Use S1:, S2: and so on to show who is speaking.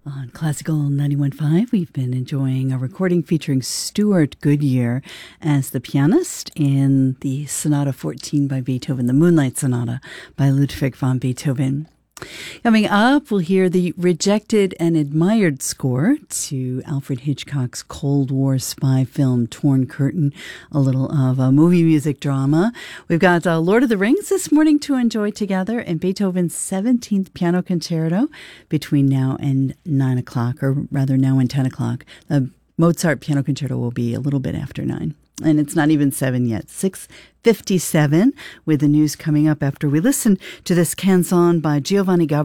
S1: On Classical 91.5, we've been enjoying a recording featuring Stuart Goodyear as the pianist in the Sonata 14 by Beethoven, the Moonlight Sonata by Ludwig van Beethoven. Coming up, we'll hear the rejected and admired score to Alfred Hitchcock's Cold War spy film, Torn Curtain, a little of a movie music drama. We've got Lord of the Rings this morning to enjoy together, and Beethoven's 17th Piano Concerto between now and 9 o'clock, or rather now and 10 o'clock. The Mozart Piano Concerto will be a little bit after 9. And it's not even 7 yet. 6:57 with the news coming up after we listen to this canzone by Giovanni Gabriel